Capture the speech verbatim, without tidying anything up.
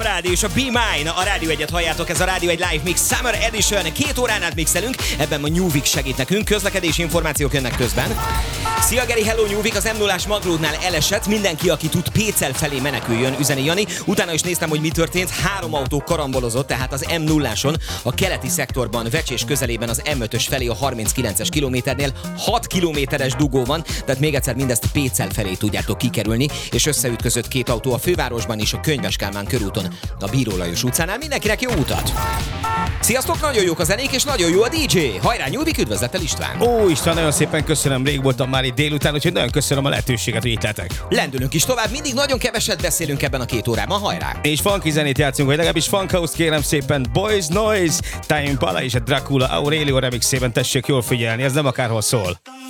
Rádió és a Be Mine. A Rádió egyet halljátok, ez a Rádió egy Live Mix Summer Edition. Két órán át mixelünk, ebben a Newvik segít nekünk, közlekedési információk jönnek közben. Szia Geri, hello Newvik, az em nullás Magródnál elesett, mindenki, aki tud Pécel felé meneküljön, üzeni Jani. Utána is néztem, hogy mi történt, három autó karambolozott, tehát az em nulláson, a keleti szektorban, Vecsés közelében az em ötös felé a harminckilences kilométernél hat kilométeres dugó van, tehát még egyszer mindezt Pécel felé tudjátok kikerülni, és összeütközött két autó a fővárosban is, a Könyves Kálmán körúton, a Bíró Lajos utcánál. Mindenkinek jó utat! Sziasztok, nagyon jók a zenék, és nagyon jó a dé dzsé! Hajrá, Newvik, üdvözlettel István! Ó, István, nagyon szépen köszönöm, rég voltam már itt délután, úgyhogy nagyon köszönöm a lehetőséget, hogy itt lehetek. Lendülünk is tovább, mindig nagyon keveset beszélünk ebben a két órában, hajrá! És funky zenét játszunk, vagy legalábbis funk house, kérem szépen, Boys Noise, Time Impala és a Dracula Aurelio remixében, tessék jól figyelni, ez nem akárhol szól.